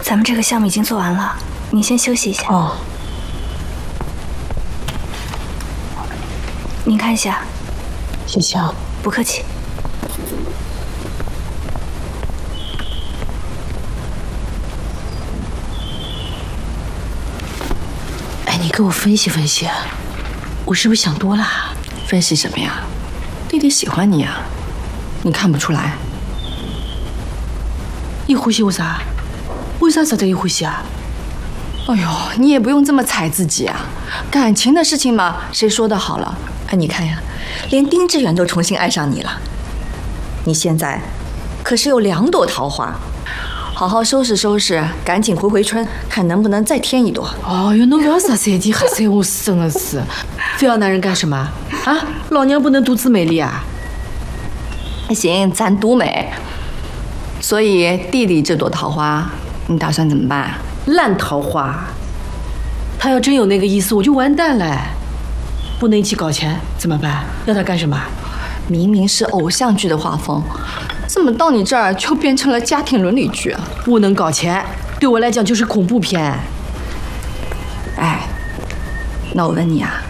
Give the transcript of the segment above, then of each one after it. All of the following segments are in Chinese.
咱们这个项目已经做完了，你先休息一下。 哦。 您看一下。 谢谢啊。 不客气。 哎，你给我分析分析，我是不是想多了？ 分析什么呀？弟弟喜欢你呀，你看不出来？ 一呼吸为啥？为啥值得一呼吸啊？ 哎呦，你也不用这么踩自己啊！感情的事情嘛，谁说的好了？哎，你看呀，连丁志远都重新爱上你了。你现在可是有2朵桃花，好好收拾收拾，赶紧回春，看能不能再添1朵。 哦哟，侬不要13天黑3我是真的是，非要男人干什么啊？老娘不能独自美丽啊！ 行，咱独美。所以弟弟这朵桃花，你打算怎么办？ 烂桃花，他要真有那个意思，我就完蛋了。不能一起搞钱怎么办？要他干什么？ 明明是偶像剧的画风，怎么到你这儿就变成了家庭伦理剧啊？ 不能搞钱，对我来讲就是恐怖片。 哎，那我问你啊，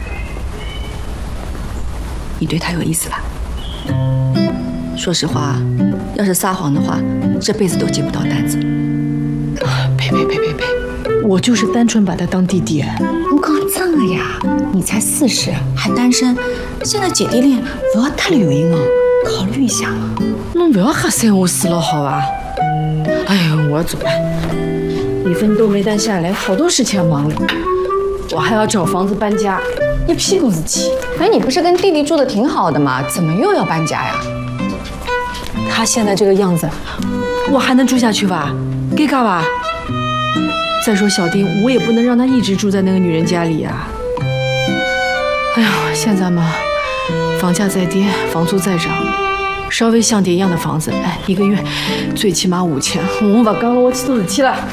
你对他有意思吧？说实话，要是撒谎的话，这辈子都接不到单子。 呸！我就是单纯把他当弟弟。 我讲真的呀，你才40，还单身，现在姐弟恋不要太流行哦，考虑一下嘛。 侬不要黑3我4了好吧？哎呀，我要走了，1分都没单下来，好多事情要忙了，我还要找房子搬家，一屁股子气。 哎，你不是跟弟弟住的挺好的吗？怎么又要搬家呀？ 他现在这个样子，我还能住下去吧？尴尬吧？再说小丁，我也不能让他一直住在那个女人家里啊。哎呀，现在嘛，房价在跌，房租在涨，稍微像点样的房子，哎，1个月最起码5000。我不讲了，我去做事体了。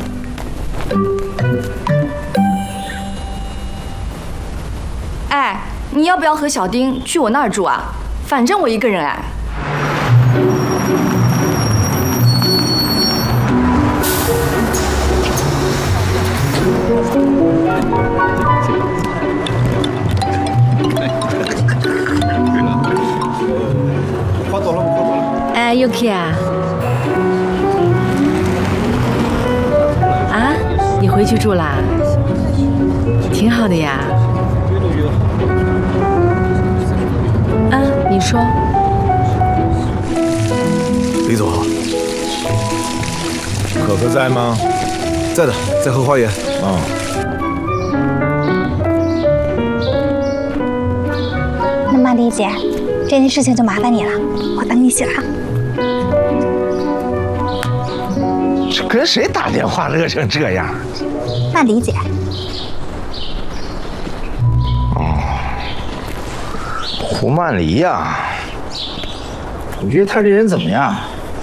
哎，你要不要和小丁去我那儿住啊？反正我一个人哎。 哎 ，Yuki 啊，啊，你回去住啦？挺好的呀。啊，你说。 李总好，可可在吗？在的，在喝花园。 那曼丽姐，这件事情就麻烦你了，我等你洗了。 这跟谁打电话乐成这样？ 曼丽姐。 胡曼离呀，你觉得他这人怎么样？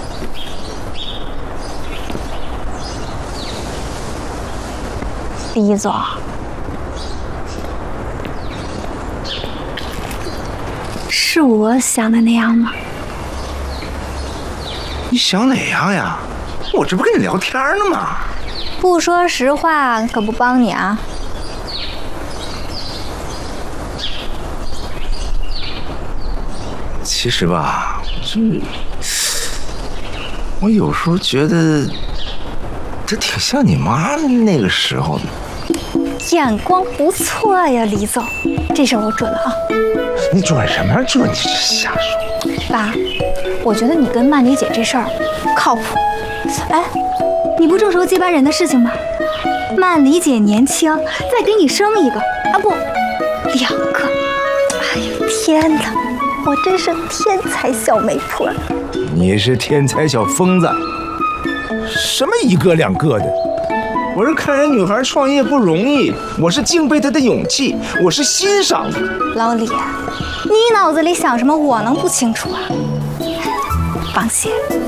李总，是我想的那样吗？ 你想哪样呀？我这不跟你聊天呢吗？ 不说实话可不帮你啊。 其实吧，我有时候觉得这挺像你妈那个时候的。 眼光不错呀，李总，这事我准了啊。 你准什么准？你这瞎说。 爸，我觉得你跟曼丽姐这事儿靠谱。哎，你不正说接班人的事情吗？曼丽姐年轻，再给你生一个啊，不，2个。哎呀，天哪！我真是天才小媒婆。 你是天才小疯子，什么1个2个的？ 我是看人女孩创业不容易，我是敬佩她的勇气，我是欣赏她。 老李，你脑子里想什么，我能不清楚啊？放心，